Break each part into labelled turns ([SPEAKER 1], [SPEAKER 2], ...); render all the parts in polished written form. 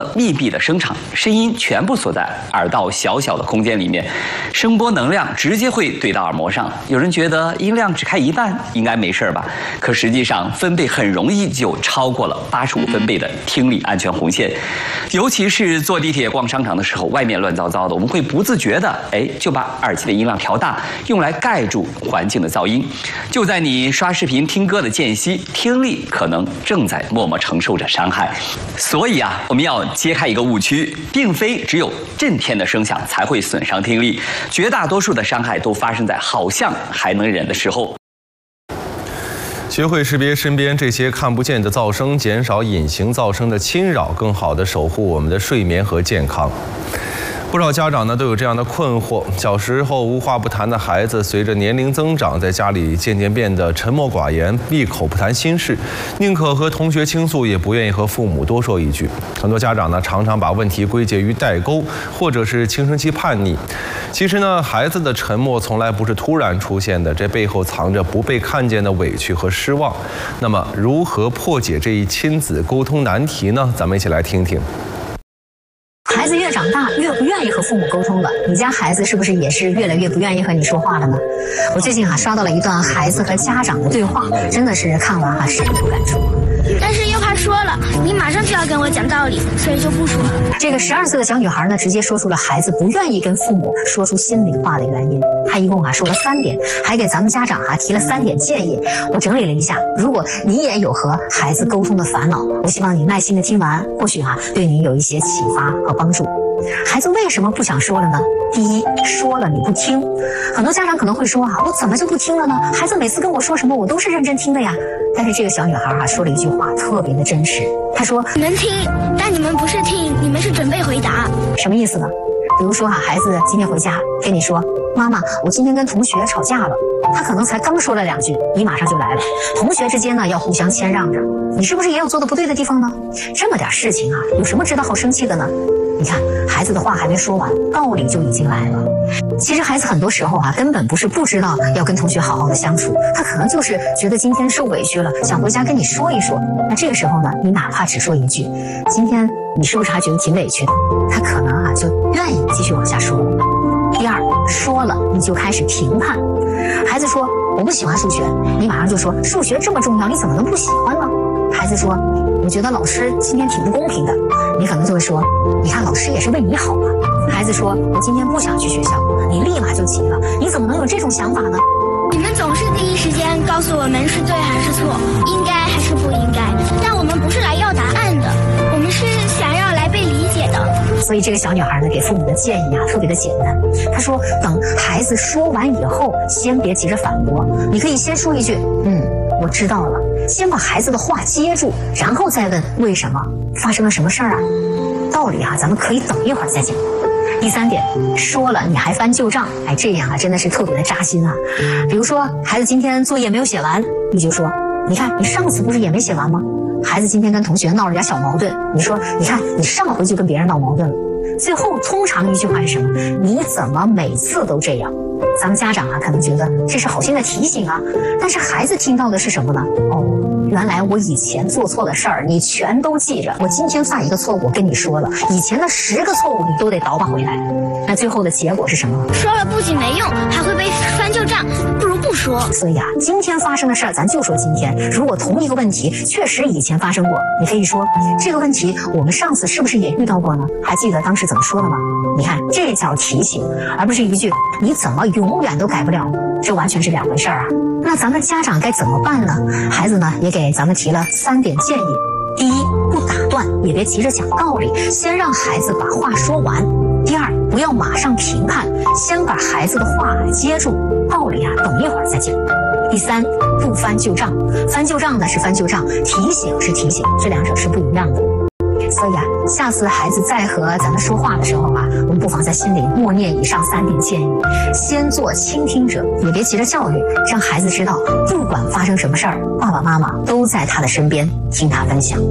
[SPEAKER 1] 密闭的声场，声音全部锁在耳道小小的空间里面，声波能量直接会对到耳膜上。有人觉得音量只开一半应该没事吧？可实际上分贝很容易就超过了85分贝的听力安全红线。尤其是坐地铁、逛商场的时候，外面乱糟糟的，我们会不自觉的就把耳机的音量调大，用来盖住环境的噪音。就在你刷视频、听歌的间隙，听力可能正在默默承受着伤害。所以啊，我们要揭开一个误区，并非只有震天的声响才会损伤听力，绝大多数的伤害都发生在好像还能忍的时候。
[SPEAKER 2] 学会识别身边这些看不见的噪声，减少隐形噪声的侵扰，更好地守护我们的睡眠和健康。不少家长呢都有这样的困惑：小时候无话不谈的孩子，随着年龄增长，在家里渐渐变得沉默寡言，闭口不谈心事，宁可和同学倾诉，也不愿意和父母多说一句。很多家长呢常常把问题归结于代沟，或者是青春期叛逆。其实呢，孩子的沉默从来不是突然出现的，这背后藏着不被看见的委屈和失望。那么，如何破解这一亲子沟通难题呢？咱们一起来听听。
[SPEAKER 3] 孩子越长大越不愿意和父母沟通了，你家孩子是不是也是越来越不愿意和你说话了呢？我最近刷到了一段孩子和家长的对话，真的是看完深有感触。
[SPEAKER 4] 但是又怕说了，你马上就要跟我讲道理，所以就不说了。
[SPEAKER 3] 这个12岁的小女孩呢，直接说出了孩子不愿意跟父母说出心里话的原因。她一共说了3点，还给咱们家长提了3点建议。我整理了一下，如果你也有和孩子沟通的烦恼，我希望你耐心的听完，或许对你有一些启发和帮助。孩子为什么不想说了呢？第一，说了你不听。很多家长可能会说我怎么就不听了呢？孩子每次跟我说什么，我都是认真听的呀。但是这个小女孩说了一句话特别的真实，她说：
[SPEAKER 4] 你们听，但你们不是听，你们是准备回答。
[SPEAKER 3] 什么意思呢？比如说孩子今天回家跟你说：妈妈，我今天跟同学吵架了。他可能才刚说了2句，你马上就来了。同学之间呢要互相谦让着，你是不是也有做的不对的地方呢？这么点事情有什么值得好生气的呢？你看，孩子的话还没说完，道理就已经来了。其实孩子很多时候根本不是不知道要跟同学好好的相处，他可能就是觉得今天受委屈了，想回家跟你说一说。那这个时候呢，你哪怕只说一句：今天你是不是还觉得挺委屈的？他可能就愿意继续往下说了。第二，说了你就开始评判。孩子说我不喜欢数学，你马上就说数学这么重要，你怎么能不喜欢呢？孩子说我觉得老师今天挺不公平的，你可能就会说你看老师也是为你好嘛。孩子说我今天不想去学校，你立马就急了，你怎么能有这种想法呢？
[SPEAKER 4] 你们总是第一时间告诉我们是对还是错，应该还是不应该，但我们不是来要答案的，我们是想要来被理解的。
[SPEAKER 3] 所以这个小女孩呢，给父母的建议特别的简单。她说等孩子说完以后，先别急着反驳，你可以先说一句我知道了，先把孩子的话接住，然后再问为什么，发生了什么事儿道理咱们可以等一会儿再讲。第3点，说了你还翻旧账，这样真的是特别的扎心比如说孩子今天作业没有写完，你就说你看你上次不是也没写完吗？孩子今天跟同学闹了点小矛盾，你说你看你上回就跟别人闹矛盾了。最后通常一句话是什么？你怎么每次都这样？咱们家长可能觉得这是好心的提醒但是孩子听到的是什么呢？原来我以前做错的事儿你全都记着，我今天犯一个错误跟你说了，以前的10个错误你都得倒把回来。那最后的结果是什么？
[SPEAKER 4] 说了不仅没用，还会被翻旧账，不如不说。
[SPEAKER 3] 所以今天发生的事儿咱就说今天。如果同一个问题确实以前发生过，你可以说这个问题我们上次是不是也遇到过呢？还记得当时怎么说的吗？你看这叫提醒，而不是一句你怎么永远都改不了，这完全是2回事那咱们家长该怎么办呢？孩子呢也给咱们提了3点建议。第一，不打断，也别急着讲道理，先让孩子把话说完。第二，不要马上评判，先把孩子的话接住，道理等一会儿再讲。第三，不翻旧账，翻旧账呢是翻旧账，提醒是提醒，这2者是不一样的。所以下次孩子再和咱们说话的时候我们不妨在心里默念以上3点建议，先做倾听者，也别急着教育，让孩子知道不管发生什么事儿，爸爸妈妈都在他的身边听他分享。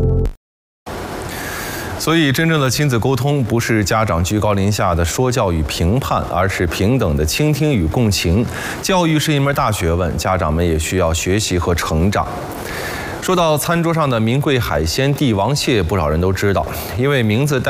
[SPEAKER 2] 所以，真正的亲子沟通不是家长居高临下的说教与评判，而是平等的倾听与共情。教育是一门大学问，家长们也需要学习和成长。 说到餐桌上的名贵海鲜帝王蟹，不少人都知道，因为名字